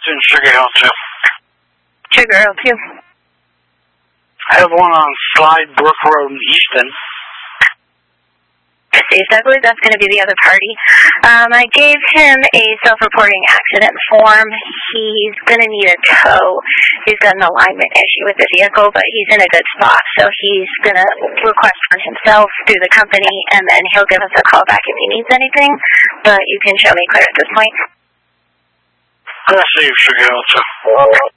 Austin, Sugar Hill 2. Sugar Hill 2. I have one on Slide Brook Road in Easton. I believe that's going to be the other party. I gave him a self-reporting accident form. He's going to need a tow. He's got an alignment issue with the vehicle, but he's in a good spot, so he's going to request for himself through the company, and then he'll give us a call back if he needs anything, but you can show me clear at this point. I'll see you, Sugar Hill 2.